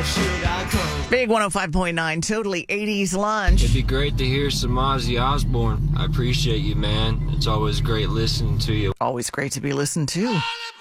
Big 105.9, totally 80s lunch. It'd be great to hear some Ozzy Osbourne. I appreciate you, man. It's always great listening to you. Always great to be listened to.